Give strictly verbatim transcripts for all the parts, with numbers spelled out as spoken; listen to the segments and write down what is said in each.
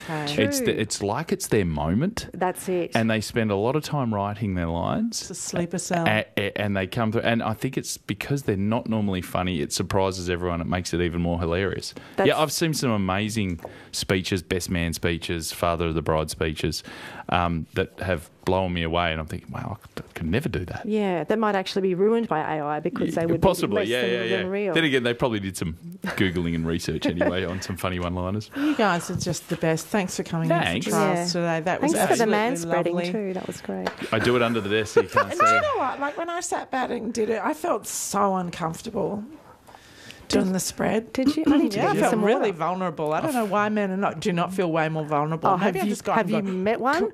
Okay. It's the, it's like it's their moment. That's it. And they spend a lot of time writing their lines. It's a sleeper cell. A, a, and they come through. And I think it's because they're not normally funny, it surprises everyone. It makes it even more hilarious. That's, yeah, I've seen some amazing speeches, best man speeches, father of the bride speeches, um, that have blown me away. And I'm thinking, wow, I could never do that. Yeah, that might actually be ruined by A I because they would Possibly, be less yeah, than, yeah, yeah. than real. Then again, they probably did some Googling and research anyway on some funny one-liners. You guys are just the best. Thanks for coming Thanks. in for trials Yeah. today. That was Thanks for the absolutely man spreading lovely. too. That was great. I do it under the desk so you can't And see do you it. know what? Like when I sat back and did it, I felt so uncomfortable doing the spread. Did you? I need to Yeah, get I you felt some really water. vulnerable. I don't know why men are not, do not feel way more vulnerable. Oh, Maybe have I you, just got have you met one?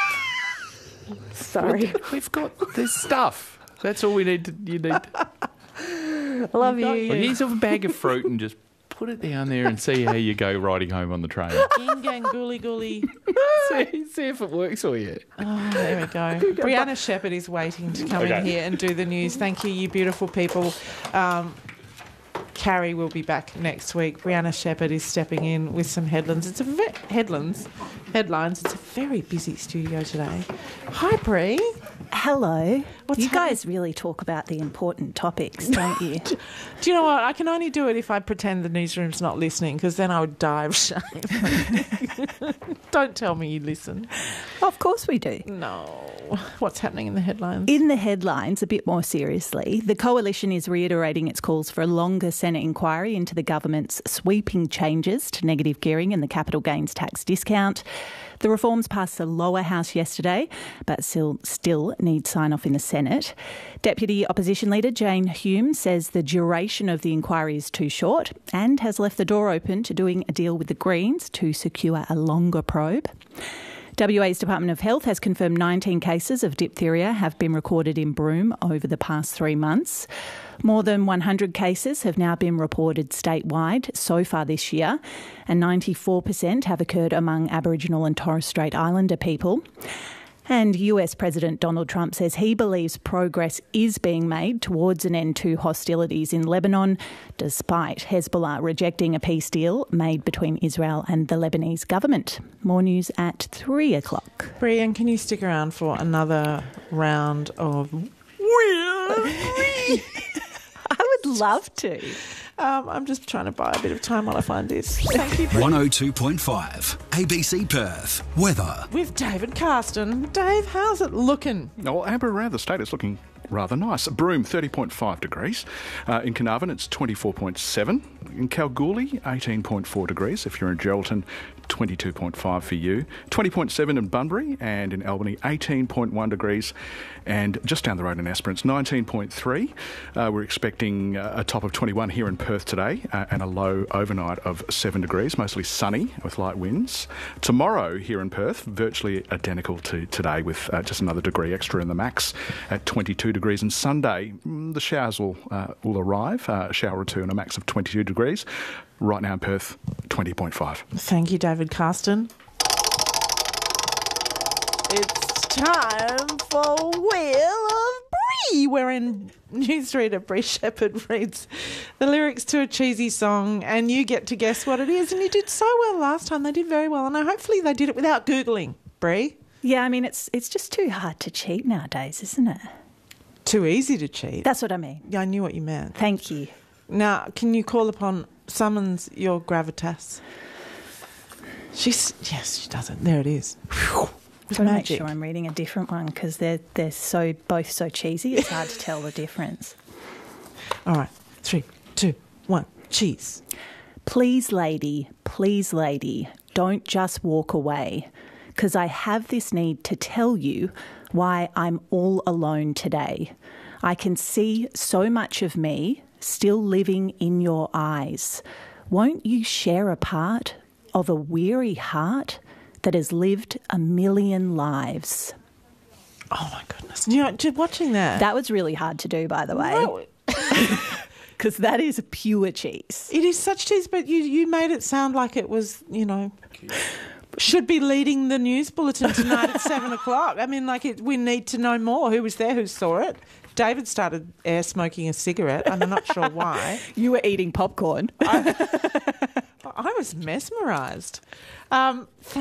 Sorry. We've got this stuff. That's all we need to, you need. I love you. Well, here's a bag of fruit and just put it down there and see how you go riding home on the train. Ging gang gooly gooly. see, see if it works for you. Oh, there we go. Brianna Shepherd is waiting to come in Okay. here and do the news. Thank you, you beautiful people. Um, Carrie will be back next week. Brianna Shepherd is stepping in with some headlines. It's a ve- headlines, headlines. It's a very busy studio today. Hi, Bri. Hello. What's you happening? guys really talk about the important topics, don't you? Do you know what? I can only do it if I pretend the newsroom's not listening, because then I would die of shame. Don't tell me you listen. Of course we do. No. What's happening in the headlines? In the headlines, a bit more seriously, the Coalition is reiterating its calls for a longer Senate inquiry into the government's sweeping changes to negative gearing and the capital gains tax discount. The reforms passed the lower house yesterday, but still, still need sign-off in the Senate. Deputy Opposition Leader Jane Hume says the duration of the inquiry is too short and has left the door open to doing a deal with the Greens to secure a longer probe. W A's Department of Health has confirmed nineteen cases of diphtheria have been recorded in Broome over the past three months. More than one hundred cases have now been reported statewide so far this year, and ninety-four percent have occurred among Aboriginal and Torres Strait Islander people. And U S President Donald Trump says he believes progress is being made towards an end to hostilities in Lebanon, despite Hezbollah rejecting a peace deal made between Israel and the Lebanese government. More news at three o'clock. Brian, can you stick around for another round of... I would love to. Um, I'm just trying to buy a bit of time while I find this. Thank you. one oh two point five A B C Perth. Weather. With David Carston. Dave, how's it looking? Well, Amber, around the state, it's looking rather nice. Broome, thirty point five degrees. Uh, in Carnarvon, it's twenty-four point seven. In Kalgoorlie, eighteen point four degrees. If you're in Geraldton, twenty-two point five for you. twenty point seven in Bunbury, and in Albany, eighteen point one degrees. And just down the road in Esperance, nineteen point three. Uh, we're expecting uh, a top of twenty-one here in Perth today, uh, and a low overnight of seven degrees, mostly sunny with light winds. Tomorrow here in Perth, virtually identical to today, with uh, just another degree extra in the max at twenty-two degrees. And Sunday, mm, the showers will uh, will arrive, uh, a shower or two and a max of twenty-two degrees. Right now in Perth, twenty point five. Thank you, David Carston. It's time for Wheel of Brie, wherein newsreader Brie Shepherd reads the lyrics to a cheesy song and you get to guess what it is. And you did so well last time. They did very well. And hopefully they did it without Googling, Brie. Yeah, I mean, it's it's just too hard to cheat nowadays, isn't it? Too easy to cheat. That's what I mean. Yeah, I knew what you meant. Thank you. Now, can you call upon, summons your gravitas? She's, yes, she does it. There it is. Whew. I've got to make sure I'm reading a different one because they're, they're so both so cheesy, it's hard to tell the difference. All right, three, two, one, cheese. Please, lady, please, lady, don't just walk away, because I have this need to tell you why I'm all alone today. I can see so much of me still living in your eyes. Won't you share a part of a weary heart that has lived a million lives? Oh, my goodness. You know, just watching that. That was really hard to do, by the way. No. Because that is pure cheese. It is such cheese, but you, you made it sound like it was, you know, should be leading the news bulletin tonight at seven o'clock. I mean, like, it, we need to know more. Who was there? Who saw it? David started air smoking a cigarette. I'm not sure why. You were eating popcorn. I, I was mesmerised. Um,